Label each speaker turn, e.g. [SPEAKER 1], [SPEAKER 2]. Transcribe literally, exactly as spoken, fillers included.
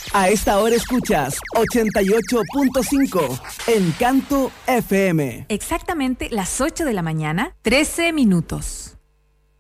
[SPEAKER 1] A esta hora escuchas ochenta y ocho punto cinco Encanto F M.
[SPEAKER 2] Exactamente las ocho de la mañana, trece minutos.